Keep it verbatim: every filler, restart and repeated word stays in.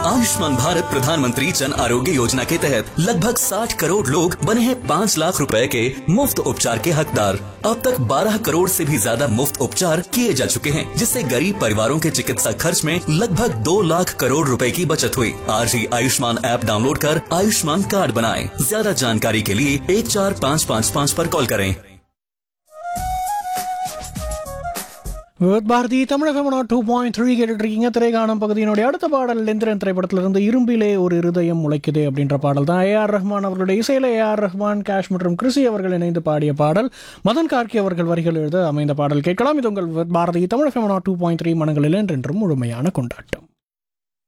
आयुष्मान भारत प्रधानमंत्री जन आरोग्य योजना के तहत लगभग साठ करोड़ लोग बने हैं पाँच लाख रुपए के मुफ्त उपचार के हकदार। अब तक बारह करोड़ से भी ज्यादा मुफ्त उपचार किए जा चुके हैं, जिससे गरीब परिवारों के चिकित्सा खर्च में लगभग दो लाख करोड़ रुपए की बचत हुई। आज ही आयुष्मान ऐप डाउनलोड कर आयुष्मान कार्ड बनाएं। ज्यादा जानकारी के लिए एक चार पाँच पाँच पाँच पर कॉल करें। பாரதி தமிழகம் டூ பாயிண்ட் த்ரீ கேட்டுட்டு இருக்கீங்க. திரைகாணும் பகுதியினுடைய அடுத்த பாடல் எந்திரன் திரைப்படத்திலிருந்து இரும்பிலே ஒரு இருதயம் முளைக்குதே அப்படின்ற பாடல் தான். ஏ ஆர் ரஹ்மான் அவர்களுடைய இசையில் ஏ ஆர் ரஹ்மான், கேஷ் மற்றும் கிருஷி அவர்கள் இணைந்து பாடிய பாடல். மதன் கார்கி அவர்கள் வரிகள் எழுத அமைந்த பாடல் கேட்கலாம். இது உங்கள் பாரதி தமிழகம் டூ பாயிண்ட் த்ரீ மனங்களில் என்றென்றும் முழுமையான கொண்டாட்டம்.